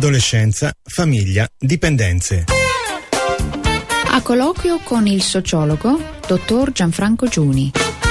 adolescenza, famiglia, dipendenze. A colloquio con il sociologo dottor Gianfranco Giuni.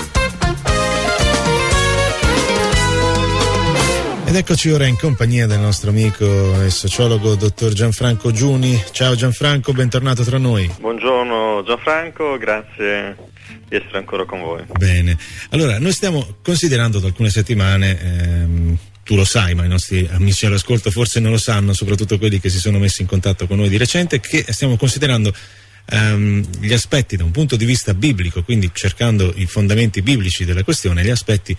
Ed eccoci ora in compagnia del nostro amico e sociologo dottor Gianfranco Giuni. Ciao Gianfranco, bentornato tra noi. Buongiorno Gianfranco, grazie di essere ancora con voi. Bene, allora noi stiamo considerando da alcune settimane, tu lo sai ma i nostri amici all'ascolto forse non lo sanno, soprattutto quelli che si sono messi in contatto con noi di recente, che stiamo considerando gli aspetti da un punto di vista biblico, quindi cercando i fondamenti biblici della questione, gli aspetti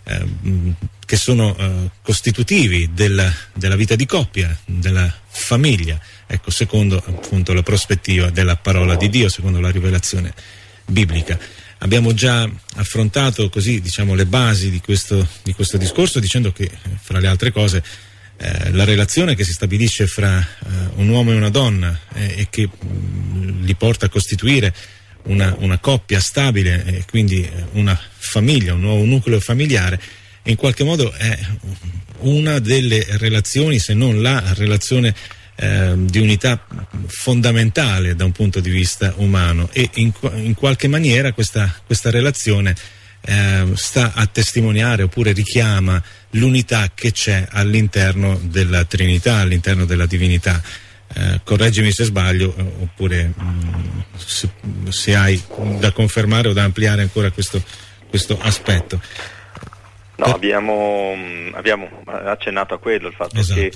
che sono costitutivi della vita di coppia, della famiglia, ecco, secondo appunto la prospettiva della parola di Dio, secondo la rivelazione biblica. Abbiamo già affrontato così, diciamo, le basi di questo discorso, dicendo che fra le altre cose la relazione che si stabilisce fra un uomo e una donna e che li porta a costituire una coppia stabile e quindi una famiglia, un nuovo nucleo familiare, in qualche modo è una delle relazioni, se non la relazione di unità fondamentale da un punto di vista umano, e in qualche maniera questa relazione sta a testimoniare oppure richiama l'unità che c'è all'interno della Trinità, all'interno della divinità. Correggimi se sbaglio, oppure se hai da confermare o da ampliare ancora questo aspetto. No, abbiamo accennato a quello, il fatto che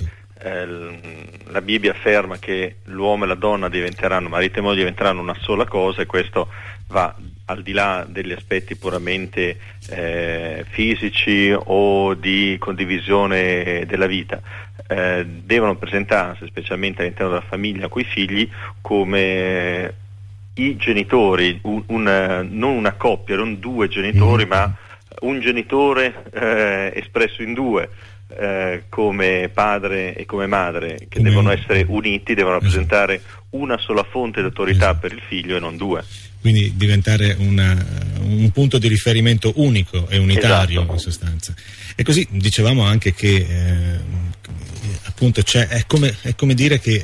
la Bibbia afferma che l'uomo e la donna diventeranno, marito e moglie diventeranno una sola cosa, e questo va al di là degli aspetti puramente fisici o di condivisione della vita. Devono presentarsi, specialmente all'interno della famiglia coi figli, come i genitori, non una coppia, non due genitori, ma un genitore espresso in due, come padre e come madre, che devono essere uniti, devono rappresentare una sola fonte di autorità per il figlio e non due. Quindi diventare un punto di riferimento unico e unitario, in sostanza. E così dicevamo anche che appunto è come dire che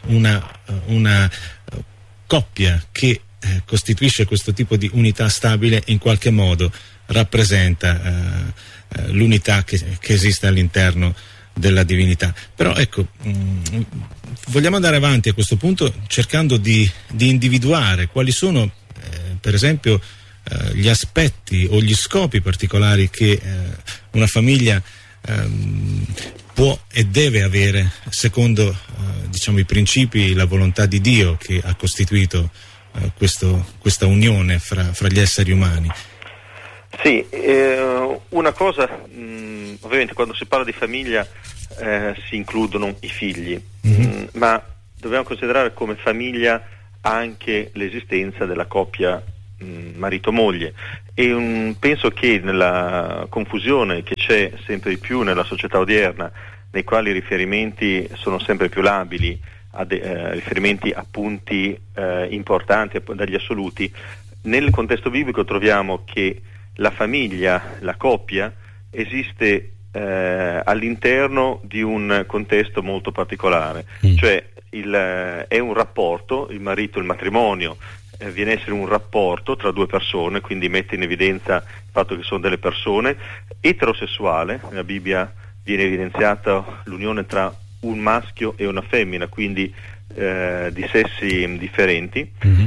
una coppia che costituisce questo tipo di unità stabile in qualche modo rappresenta l'unità che esiste all'interno della divinità. Però ecco, vogliamo andare avanti a questo punto cercando di individuare quali sono per esempio gli aspetti o gli scopi particolari che una famiglia può e deve avere secondo diciamo i principi, la volontà di Dio che ha costituito questa unione fra gli esseri umani. Sì, una cosa, ovviamente quando si parla di famiglia si includono i figli, ma dobbiamo considerare come famiglia anche l'esistenza della coppia marito-moglie, e penso che nella confusione che c'è sempre di più nella società odierna, nei quali i riferimenti sono sempre più labili a riferimenti a punti importanti, dagli assoluti, nel contesto biblico troviamo che la famiglia, la coppia, esiste all'interno di un contesto molto particolare, cioè è un rapporto, il marito, il matrimonio viene a essere un rapporto tra due persone, quindi mette in evidenza il fatto che sono delle persone eterosessuale. Nella Bibbia viene evidenziata l'unione tra un maschio e una femmina, quindi di sessi differenti,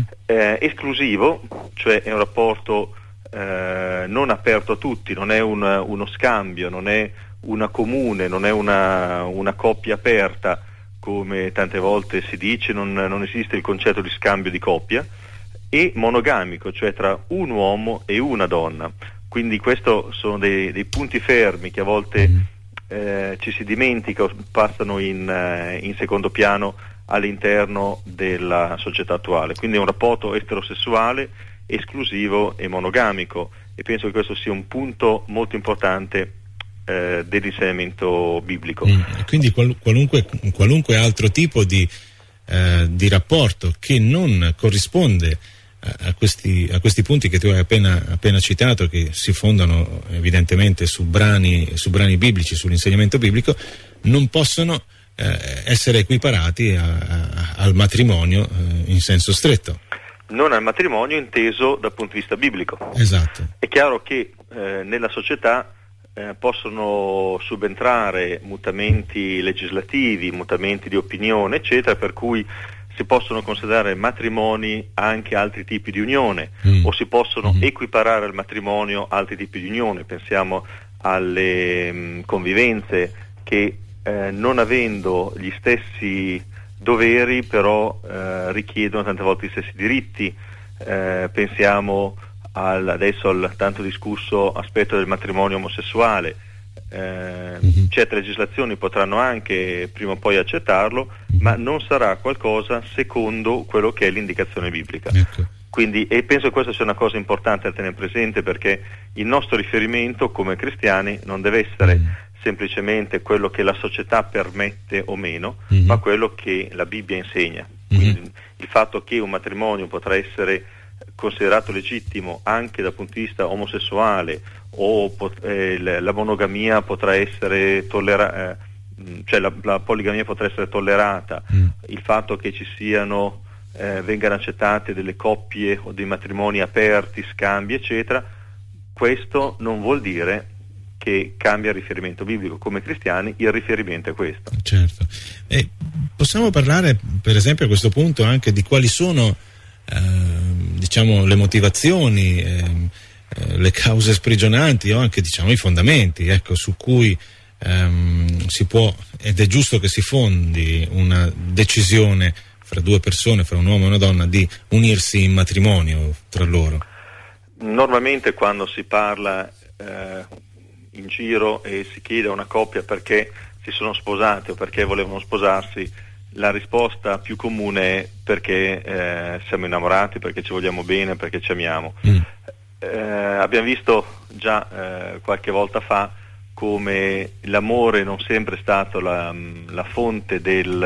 esclusivo, cioè è un rapporto non aperto a tutti, non è uno scambio, non è una comune, non è una coppia aperta, come tante volte si dice, non esiste il concetto di scambio di coppia, e monogamico, cioè tra un uomo e una donna. Quindi questo sono dei punti fermi che a volte ci si dimentica o passano in secondo piano all'interno della società attuale. Quindi è un rapporto eterosessuale, esclusivo e monogamico, e penso che questo sia un punto molto importante dell'insegnamento biblico. Quindi qualunque altro tipo di rapporto che non corrisponde a questi punti che tu hai appena citato, che si fondano evidentemente su brani biblici, sull'insegnamento biblico, non possono essere equiparati al matrimonio in senso stretto. Non al matrimonio inteso dal punto di vista biblico. Esatto. È chiaro che nella società possono subentrare mutamenti legislativi, mutamenti di opinione, eccetera, per cui si possono considerare matrimoni anche altri tipi di unione, o si possono equiparare al matrimonio altri tipi di unione. Pensiamo alle convivenze che non avendo gli stessi doveri però richiedono tante volte gli stessi diritti. Pensiamo adesso al tanto discusso aspetto del matrimonio omosessuale. Certe legislazioni potranno anche prima o poi accettarlo, ma non sarà qualcosa secondo quello che è l'indicazione biblica. Ecco. Quindi, e penso che questa sia una cosa importante da tenere presente, perché il nostro riferimento come cristiani non deve essere semplicemente quello che la società permette o meno, ma quello che la Bibbia insegna. Quindi il fatto che un matrimonio potrà essere considerato legittimo anche dal punto di vista omosessuale, o la monogamia potrà essere tollerata, cioè la poligamia potrà essere tollerata, il fatto che ci siano vengano accettate delle coppie o dei matrimoni aperti, scambi, eccetera, questo non vuol dire che cambia il riferimento biblico. Come cristiani il riferimento è questo. Certo. E possiamo parlare, per esempio, a questo punto anche di quali sono diciamo le motivazioni, le cause sprigionanti, o anche diciamo i fondamenti, ecco, su cui si può ed è giusto che si fondi una decisione fra due persone, fra un uomo e una donna, di unirsi in matrimonio tra loro. Normalmente quando si parla in giro e si chiede a una coppia perché si sono sposati o perché volevano sposarsi, la risposta più comune è perché siamo innamorati, perché ci vogliamo bene, perché ci amiamo. Abbiamo visto già qualche volta fa come l'amore non sempre è stato la fonte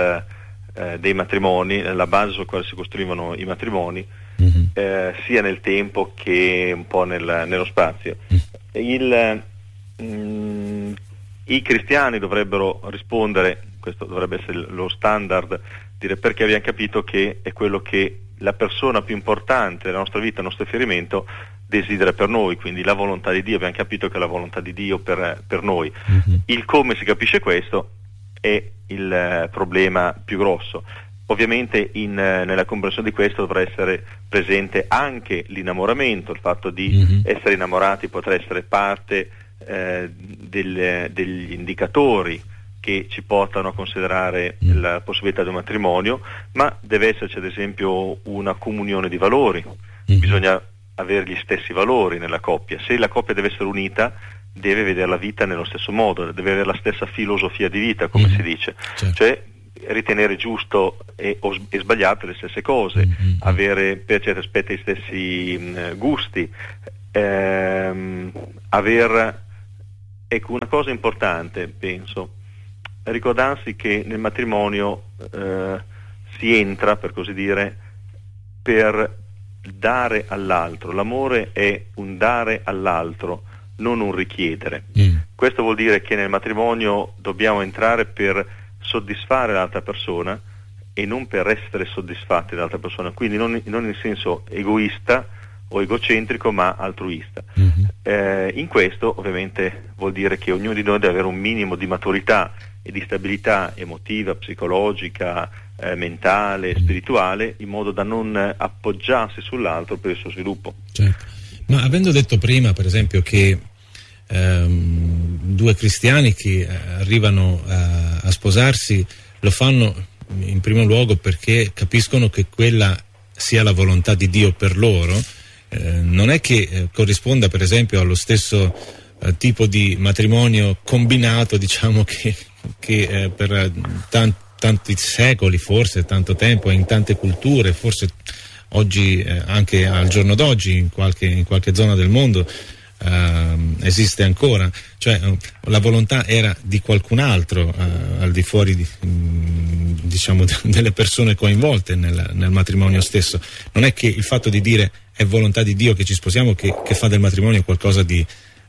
dei matrimoni, la base sulla quale si costruivano i matrimoni, sia nel tempo che un po' nello spazio. I cristiani dovrebbero rispondere, questo dovrebbe essere lo standard, dire perché abbiamo capito che è quello che la persona più importante della nostra vita, il nostro riferimento, desidera per noi, quindi la volontà di Dio. Abbiamo capito che è la volontà di Dio per noi. Il come si capisce questo è il problema più grosso. Ovviamente nella comprensione di questo dovrà essere presente anche l'innamoramento, il fatto di essere innamorati potrà essere parte degli indicatori che ci portano a considerare la possibilità di un matrimonio, ma deve esserci ad esempio una comunione di valori. Bisogna avere gli stessi valori nella coppia. Se la coppia deve essere unita, deve vedere la vita nello stesso modo, deve avere la stessa filosofia di vita, come si dice, cioè ritenere giusto e sbagliato le stesse cose, avere per certi aspetti gli stessi gusti, ecco, una cosa importante, penso, ricordarsi che nel matrimonio si entra, per così dire, per dare all'altro. L'amore è un dare all'altro, non un richiedere. Questo vuol dire che nel matrimonio dobbiamo entrare per soddisfare l'altra persona e non per essere soddisfatti dall'altra persona, quindi non in senso egoista o egocentrico, ma altruista. In questo ovviamente vuol dire che ognuno di noi deve avere un minimo di maturità e di stabilità emotiva, psicologica, mentale, spirituale, in modo da non appoggiarsi sull'altro per il suo sviluppo. Certo. Ma avendo detto prima, per esempio, che due cristiani che arrivano a sposarsi lo fanno in primo luogo perché capiscono che quella sia la volontà di Dio per loro, non è che corrisponda per esempio allo stesso tipo di matrimonio combinato, diciamo, che per tanti secoli, forse tanto tempo, in tante culture, forse oggi anche al giorno d'oggi in qualche zona del mondo esiste ancora, cioè la volontà era di qualcun altro al di fuori diciamo delle persone coinvolte nel matrimonio stesso. Non è che il fatto di dire è volontà di Dio che ci sposiamo che fa del matrimonio qualcosa di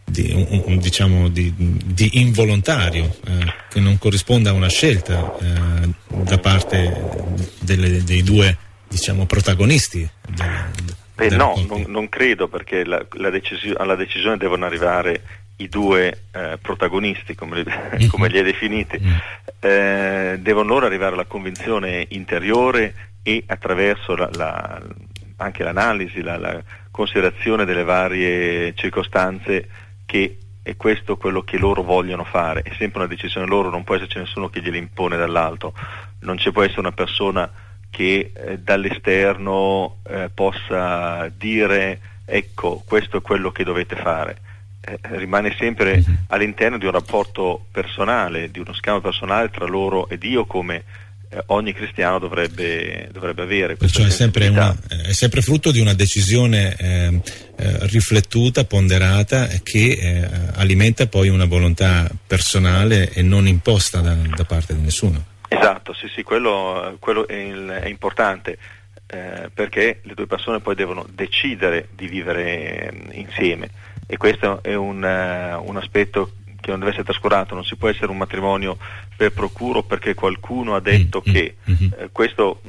diciamo di involontario, che non corrisponda a una scelta da parte dei due, diciamo, protagonisti non credo, perché alla decisione devono arrivare i due protagonisti, come li hai definiti. Devono loro arrivare alla convinzione interiore, e attraverso anche l'analisi, la considerazione delle varie circostanze, che è questo quello che loro vogliono fare. È sempre una decisione loro, non può esserci nessuno che gliela impone dall'alto, non ci può essere una persona che dall'esterno possa dire ecco, questo è quello che dovete fare. Rimane sempre all'interno di un rapporto personale, di uno scambio personale tra loro e Dio, come ogni cristiano dovrebbe avere. Perciò è sempre frutto di una decisione riflettuta, ponderata, che alimenta poi una volontà personale e non imposta da parte di nessuno. Esatto, sì, quello è importante, perché le due persone poi devono decidere di vivere insieme, e questo è un aspetto che non deve essere trascurato. Non si può essere un matrimonio per procuro, perché qualcuno ha detto che questo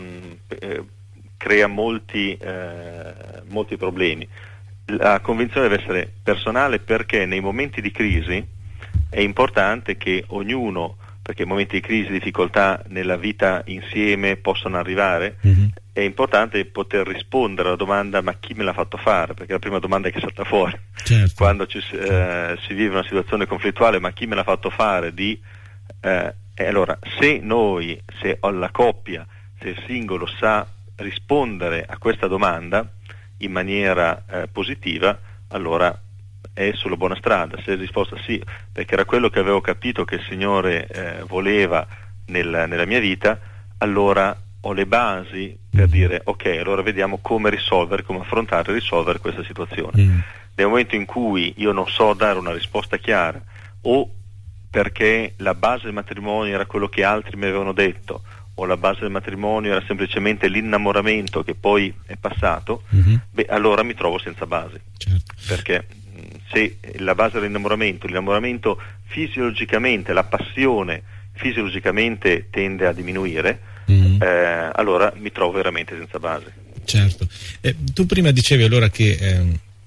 crea molti problemi. La convinzione deve essere personale, perché nei momenti di crisi è importante che ognuno, perché momenti di crisi, difficoltà nella vita insieme possono arrivare, è importante poter rispondere alla domanda: ma chi me l'ha fatto fare? Perché la prima domanda che salta fuori, certo, quando si vive una situazione conflittuale: ma chi me l'ha fatto fare? E allora, se la coppia, se il singolo sa rispondere a questa domanda in maniera positiva, allora è sulla buona strada. Se la risposta sì, perché era quello che avevo capito che il Signore voleva nella mia vita, allora ho le basi per dire ok, allora vediamo come affrontare e risolvere questa situazione. Nel momento in cui io non so dare una risposta chiara, o perché la base del matrimonio era quello che altri mi avevano detto, o la base del matrimonio era semplicemente l'innamoramento che poi è passato, allora mi trovo senza base. Certo. Perché se la base l'innamoramento fisiologicamente, la passione fisiologicamente tende a diminuire, allora mi trovo veramente senza base. Certo. Tu prima dicevi allora che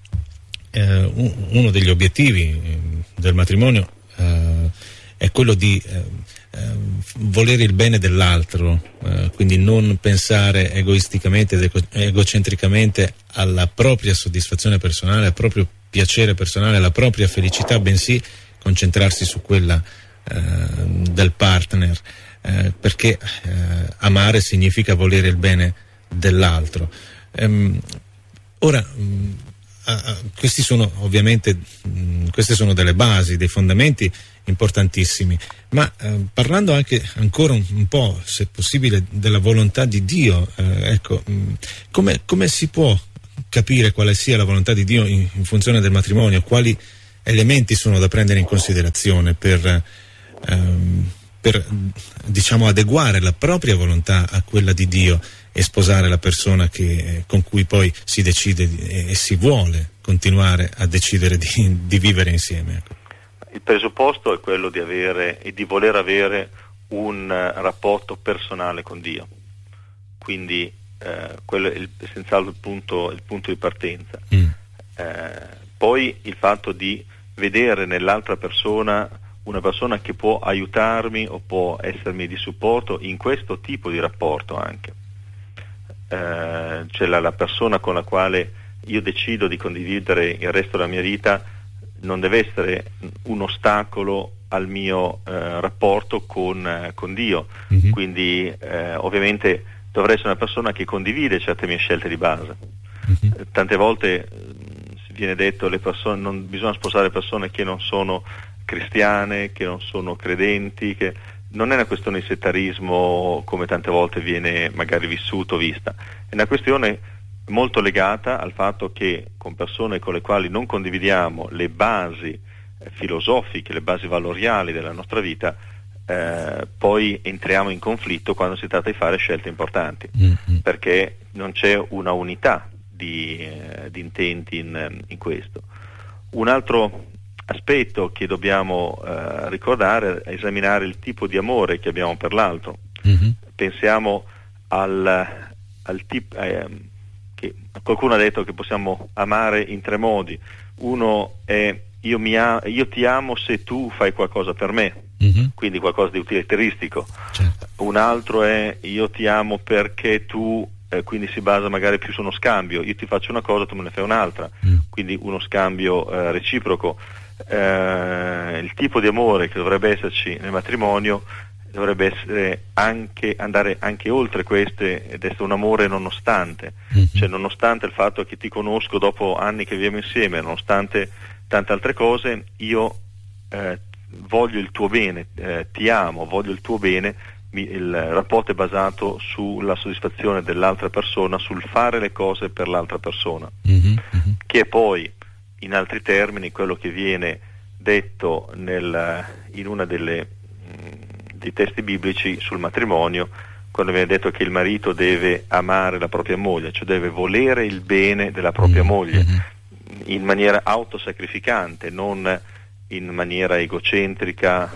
uno degli obiettivi del matrimonio è quello di volere il bene dell'altro, quindi non pensare egoisticamente ed egocentricamente alla propria soddisfazione personale, al proprio piacere personale, alla propria felicità, bensì concentrarsi su quella del partner, perché amare significa volere il bene dell'altro. Ora, questi sono ovviamente queste sono delle basi, dei fondamenti importantissimi, ma parlando anche ancora un po', se possibile, della volontà di Dio, come si può capire quale sia la volontà di Dio in funzione del matrimonio? Quali elementi sono da prendere in considerazione per diciamo adeguare la propria volontà a quella di Dio e sposare la persona con cui poi si decide e si vuole continuare a decidere di vivere insieme? Il presupposto è quello di avere e di voler avere un rapporto personale con Dio, quindi quello è senz'altro il punto di partenza. Poi il fatto di vedere nell'altra persona una persona che può aiutarmi o può essermi di supporto in questo tipo di rapporto anche. Cioè la persona con la quale io decido di condividere il resto della mia vita non deve essere un ostacolo al mio rapporto con Dio. Quindi ovviamente dovrei essere una persona che condivide certe mie scelte di base. Tante volte viene detto non bisogna sposare persone che non sono cristiane, che non sono credenti, che non è una questione di settarismo come tante volte viene magari vista, è una questione molto legata al fatto che con persone con le quali non condividiamo le basi filosofiche, le basi valoriali della nostra vita, poi entriamo in conflitto quando si tratta di fare scelte importanti, perché non c'è una unità di intenti in questo. Un altro aspetto che dobbiamo ricordare è esaminare il tipo di amore che abbiamo per l'altro. Pensiamo al tipo che qualcuno ha detto che possiamo amare in 3 modi. Uno è io ti amo se tu fai qualcosa per me, quindi qualcosa di utilitaristico. Certo. Un altro è io ti amo perché tu, quindi si basa magari più su uno scambio, io ti faccio una cosa, tu me ne fai un'altra, quindi uno scambio reciproco. Il tipo di amore che dovrebbe esserci nel matrimonio dovrebbe essere andare anche oltre queste ed essere un amore nonostante, cioè nonostante il fatto che ti conosco dopo anni che viviamo insieme, nonostante tante altre cose, io voglio il tuo bene, ti amo, voglio il tuo bene. Il rapporto è basato sulla soddisfazione dell'altra persona, sul fare le cose per l'altra persona, che è poi in altri termini quello che viene detto in una dei testi biblici sul matrimonio, quando viene detto che il marito deve amare la propria moglie, cioè deve volere il bene della propria moglie in maniera autosacrificante, non in maniera egocentrica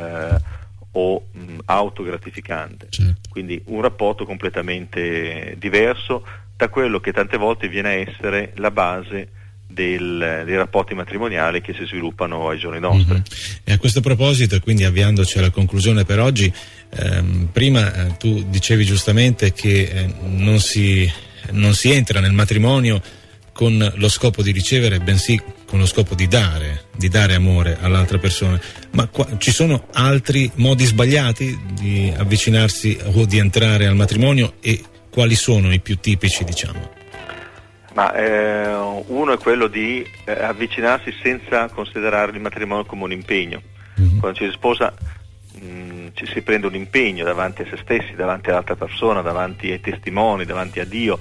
o autogratificante. Certo. Quindi un rapporto completamente diverso da quello che tante volte viene a essere la base dei rapporti matrimoniali che si sviluppano ai giorni nostri. E a questo proposito, quindi avviandoci alla conclusione per oggi, prima tu dicevi giustamente che non si entra nel matrimonio con lo scopo di ricevere, bensì con lo scopo di dare amore all'altra persona. Ma ci sono altri modi sbagliati di avvicinarsi o di entrare al matrimonio, e quali sono i più tipici, diciamo? Ma uno è quello di avvicinarsi senza considerare il matrimonio come un impegno. Quando ci si sposa ci si prende un impegno davanti a se stessi, davanti all'altra persona, davanti ai testimoni, davanti a Dio,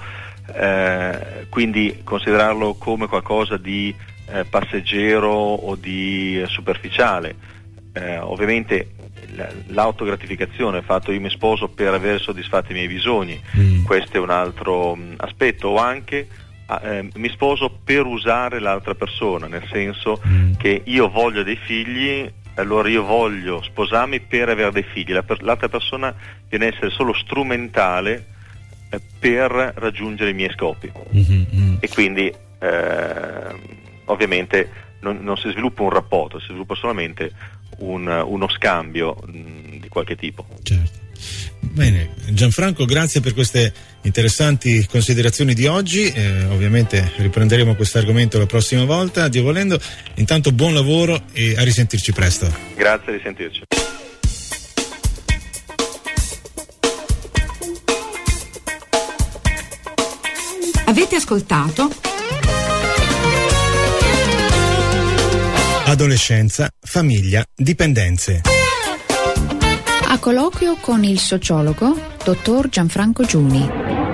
quindi considerarlo come qualcosa di passeggero o di superficiale. Ovviamente l'autogratificazione, il fatto io mi sposo per aver soddisfatto i miei bisogni, questo è un altro aspetto. O anche mi sposo per usare l'altra persona, nel senso che io voglio dei figli, allora io voglio sposarmi per avere dei figli, l'altra persona viene a essere solo strumentale per raggiungere i miei scopi, e quindi ovviamente non si sviluppa un rapporto, si sviluppa solamente uno scambio di qualche tipo. Certo. Bene, Gianfranco, grazie per queste interessanti considerazioni di oggi. Ovviamente riprenderemo questo argomento la prossima volta, Dio volendo. Intanto buon lavoro e a risentirci presto. Grazie, a risentirci. Avete ascoltato Adolescenza, famiglia, dipendenze. A colloquio con il sociologo, dottor Gianfranco Giuni.